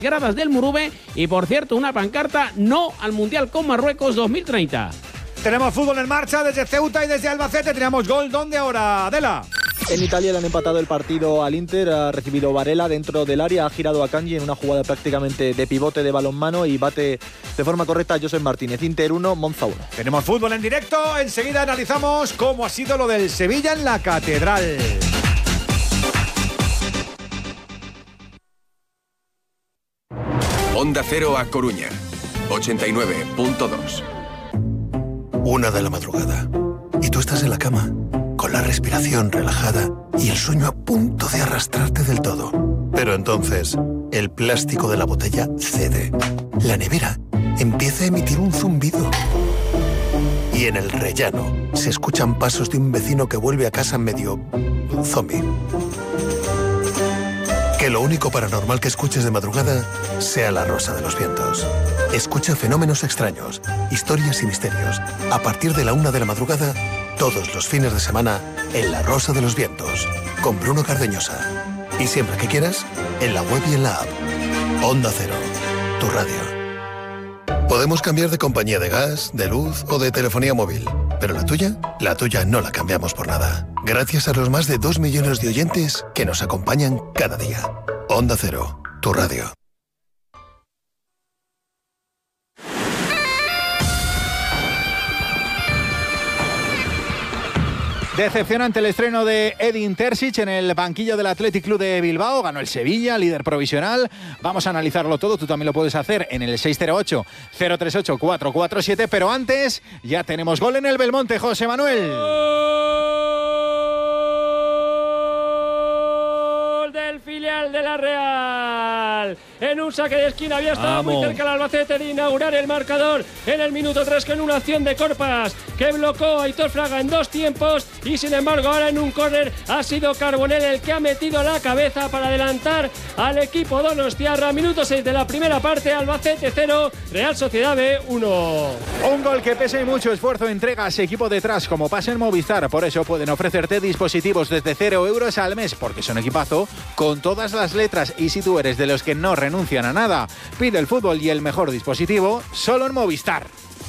gradas del Murube y, por cierto, una pancarta no al Mundial con Marruecos 2030. Tenemos fútbol en marcha desde Ceuta y desde Albacete. Tenemos gol. ¿Dónde ahora, Adela? En Italia le han empatado el partido al Inter, ha recibido Varela dentro del área, ha girado a Kanji en una jugada prácticamente de pivote de balonmano y bate de forma correcta a Josep Martínez. Inter 1, Monza 1. Tenemos fútbol en directo. Enseguida analizamos cómo ha sido lo del Sevilla en la Catedral. Onda Cero a Coruña, 89.2. 1 de la madrugada. Y tú estás en la cama, con la respiración relajada y el sueño a punto de arrastrarte del todo. Pero entonces, el plástico de la botella cede. La nevera empieza a emitir un zumbido. Y en el rellano se escuchan pasos de un vecino que vuelve a casa medio zombie. Que lo único paranormal que escuches de madrugada sea La Rosa de los Vientos. Escucha fenómenos extraños, historias y misterios. A partir de la 1 de la madrugada, todos los fines de semana, en La Rosa de los Vientos, con Bruno Cardeñosa. Y siempre que quieras, en la web y en la app. Onda Cero, tu radio. Podemos cambiar de compañía de gas, de luz o de telefonía móvil. Pero la tuya no la cambiamos por nada. Gracias a los más de 2 millones de oyentes que nos acompañan cada día. Onda Cero, tu radio. Decepcionante el estreno de Edin Terzic en el banquillo del Athletic Club de Bilbao. Ganó el Sevilla, líder provisional. Vamos a analizarlo todo. Tú también lo puedes hacer en el 608-038-447. Pero antes, ya tenemos gol en el Belmonte, José Manuel. Gol del filial de la Real. En un saque de esquina había estado muy cerca el Albacete de inaugurar el marcador en el minuto 3 con una acción de Corpas que bloqueó a Aitor Fraga en 2 tiempos y sin embargo ahora en un córner ha sido Carbonell el que ha metido la cabeza para adelantar al equipo donostiarra. Minuto 6 de la primera parte, Albacete 0, Real Sociedad B 1. Un gol que pese mucho esfuerzo, entrega a ese equipo detrás como pasa en Movistar. Por eso pueden ofrecerte dispositivos desde 0 euros al mes porque son equipazo con todas las letras y si tú eres de los que no renuncian a nada, pide el fútbol y el mejor dispositivo solo en Movistar.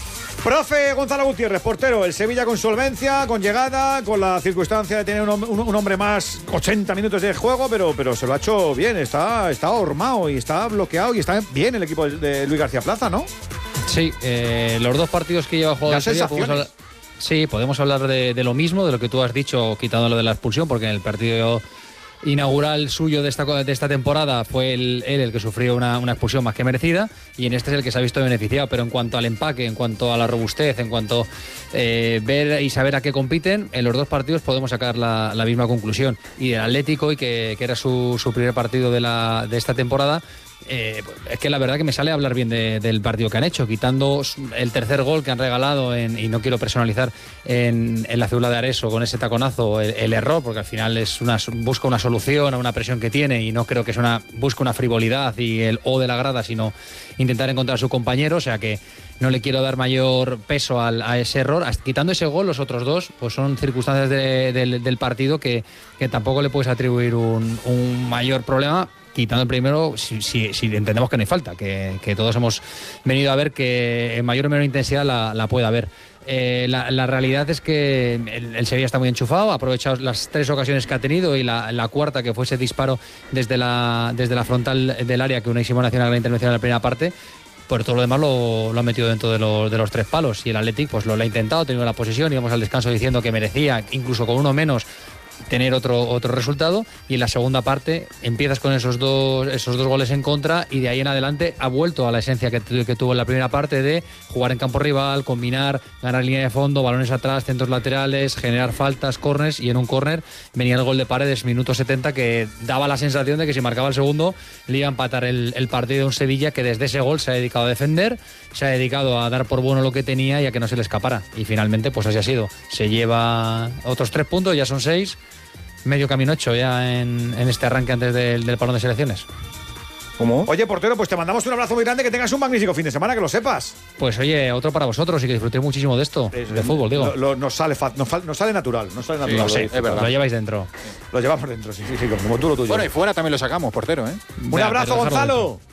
Profe Gonzalo Gutiérrez, portero, el Sevilla con solvencia, con llegada, con la circunstancia de tener un hombre más, 80 minutos de juego, pero se lo ha hecho bien, está hormado y está bloqueado y está bien el equipo de Luis García Plaza, ¿no? Sí, los 2 partidos que lleva jugado el Sevilla, podemos hablar de lo mismo, de lo que tú has dicho, quitando lo de la expulsión, porque en el partido inaugural suyo de esta temporada fue él el que sufrió una expulsión más que merecida y en este es el que se ha visto beneficiado, pero en cuanto al empaque, en cuanto a la robustez, en cuanto ver y saber a qué compiten, en los 2 partidos podemos sacar la misma conclusión. Y el Atlético, y que era su primer partido de esta temporada, es que la verdad que me sale a hablar bien del partido que han hecho, quitando el tercer gol que han regalado y no quiero personalizar en la célula de Areso con ese taconazo, el error, porque al final busca una solución a una presión que tiene y no creo que busca una frivolidad y el O de la grada, sino intentar encontrar a su compañero, o sea que no le quiero dar mayor peso a ese error. Quitando ese gol, los otros 2 pues son circunstancias del partido que tampoco le puedes atribuir un mayor problema. Quitando el primero, si entendemos que no hay falta, que todos hemos venido a ver que en mayor o menor intensidad la puede haber. La realidad es que el Sevilla está muy enchufado, ha aprovechado las 3 ocasiones que ha tenido y la cuarta, que fue ese disparo desde la frontal del área que Unai Simón hacía una gran intervención en la primera parte. Por todo lo demás lo ha metido dentro de los 3 palos y el Athletic pues lo ha intentado, ha tenido la posesión, íbamos al descanso diciendo que merecía, incluso con uno menos, tener otro resultado y en la segunda parte empiezas con esos dos goles en contra y de ahí en adelante ha vuelto a la esencia que tuvo en la primera parte de jugar en campo rival, combinar, ganar línea de fondo, balones atrás, centros laterales, generar faltas, córners y en un córner venía el gol de Paredes, minuto 70, que daba la sensación de que si marcaba el segundo le iba a empatar el partido de un Sevilla que desde ese gol se ha dedicado a defender, se ha dedicado a dar por bueno lo que tenía y a que no se le escapara y finalmente pues así ha sido, se lleva otros 3 puntos, ya son 6, medio camino hecho ya en este arranque antes del parón de selecciones. ¿Cómo? Oye, portero, pues te mandamos un abrazo muy grande, que tengas un magnífico fin de semana, que lo sepas. Pues oye, otro para vosotros y que disfrutéis muchísimo de esto, de fútbol, digo. Nos sale natural, Sí, es verdad. Lo lleváis dentro. Lo llevamos dentro, sí, como tú lo tuyo. Bueno, y fuera también lo sacamos, portero, ¿eh? Un abrazo, Gonzalo.